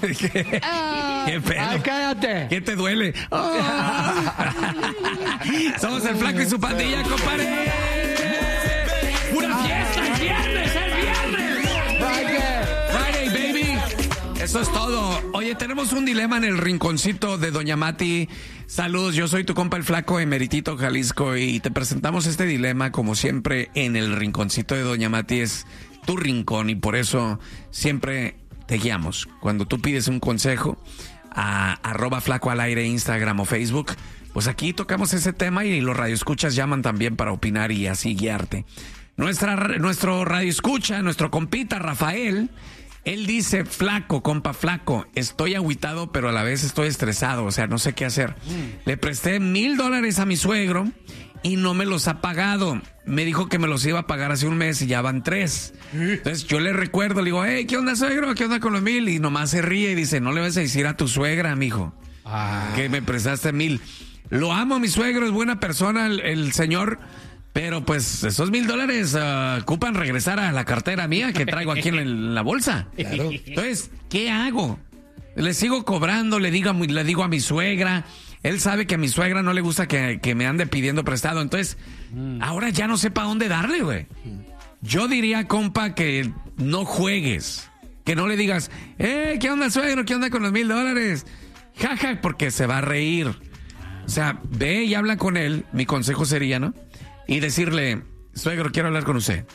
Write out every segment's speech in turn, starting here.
¿Qué pedo? ¡Ay, cállate! ¿Qué te duele? Oh. Somos el Flaco y su pandilla, compadre. ¡Pura fiesta! ¡Es viernes! ¡Friday, baby! Eso es todo. Oye, tenemos un dilema en el rinconcito de Doña Mati. Saludos, yo soy tu compa el Flaco de Meritito, Jalisco, y te presentamos este dilema, como siempre, en el rinconcito de Doña Mati. Es tu rincón y por eso siempre te guiamos. Cuando tú pides un consejo a @Flaco al aire, Instagram o Facebook, pues aquí tocamos ese tema y los radioescuchas llaman también para opinar y así guiarte. Nuestro radioescucha, nuestro compita Rafael, él dice: Flaco, compa Flaco, estoy agüitado, pero a la vez estoy estresado, o sea, no sé qué hacer. Le presté $1,000 a mi suegro y no me los ha pagado. Me dijo que me los iba a pagar hace un mes y ya van 3. Entonces yo le recuerdo, le digo: hey, ¿qué onda, suegro? ¿Qué onda con los 1,000? Y nomás se ríe y dice: no le vas a decir a tu suegra, mijo, que me prestaste 1,000. Lo amo, mi suegro, es buena persona el señor, pero pues esos $1,000 ocupan regresar a la cartera mía que traigo aquí en la bolsa. Claro. Entonces, ¿qué hago? Le sigo cobrando, le digo a mi suegra. Él sabe que a mi suegra no le gusta que me ande pidiendo prestado. Entonces, ahora ya no sé para dónde darle, güey. Yo diría, compa, que no juegues. Que no le digas: ¿qué onda, suegro? ¿Qué onda con los $1,000? Jaja, porque se va a reír. O sea, ve y habla con él. Mi consejo sería, ¿no? Y decirle: suegro, quiero hablar con usted.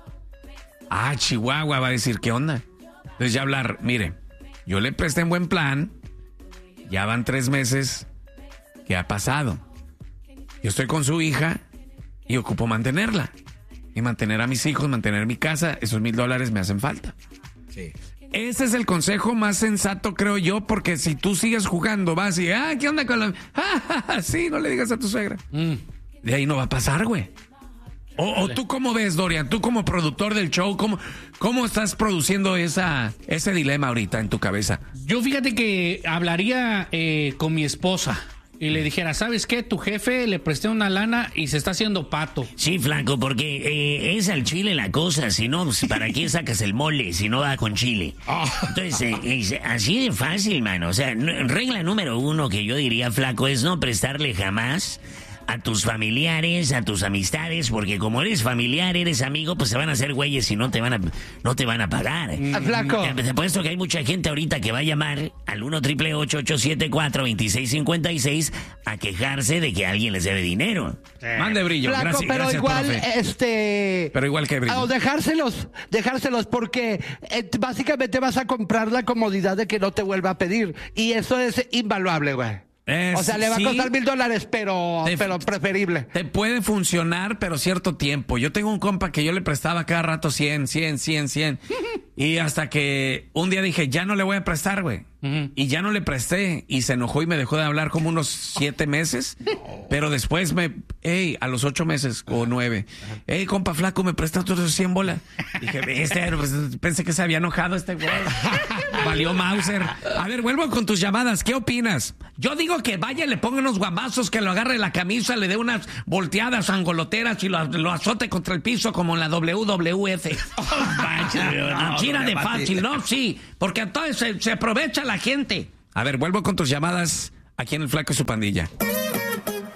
Ah, Chihuahua, va a decir: ¿qué onda? Entonces ya hablar: mire, yo le presté en buen plan. Ya van 3 meses. ¿Qué ha pasado? Yo estoy con su hija y ocupo mantenerla. Y mantener a mis hijos, mantener mi casa. Esos $1,000 me hacen falta. Sí. Ese es el consejo más sensato, creo yo, porque si tú sigues jugando, vas y: ¿qué onda con la...? Sí, no le digas a tu suegra. De ahí no va a pasar, güey. O tú cómo ves, Dorian, tú como productor del show, ¿cómo estás produciendo ese dilema ahorita en tu cabeza? Yo fíjate que hablaría con mi esposa y le dijera: ¿sabes qué? Tu jefe le presté una lana y se está haciendo pato. Sí, Flaco, porque es al chile la cosa. Si no, ¿para qué sacas el mole si no va con chile? Entonces, es así de fácil, mano. O sea, regla número 1 que yo diría, Flaco, es no prestarle jamás a tus familiares, a tus amistades, porque como eres familiar, eres amigo, pues se van a hacer güeyes y no te van a pagar. Flaco. Te apuesto que hay mucha gente ahorita que va a llamar al 1-888-874-2656 a quejarse de que alguien les debe dinero. Mande brillo. Flaco, Gracias, pero gracias, igual, profe. Pero igual que brillo. O dejárselos, porque básicamente vas a comprar la comodidad de que no te vuelva a pedir. Y eso es invaluable, güey. O sea, le va a costar $1,000, pero preferible. Te puede funcionar, pero cierto tiempo. Yo tengo un compa que yo le prestaba cada rato 100. Y hasta que un día dije: ya no le voy a prestar, güey. Y ya no le presté. Y se enojó y me dejó de hablar como unos 7 meses. Pero después a los 8 meses o 9. Compa Flaco, ¿me prestas otros 100 bolas? Dije: pensé que se había enojado este güey. Valió Mauser. A ver, vuelvo con tus llamadas. ¿Qué opinas? Yo digo que vaya, le ponga unos guamazos, que lo agarre la camisa, le dé unas volteadas angoloteras y lo azote contra el piso como en la WWF. China de fácil, ¿no? Sí, porque entonces se aprovecha la gente. A ver, vuelvo con tus llamadas aquí en el Flaco y su pandilla.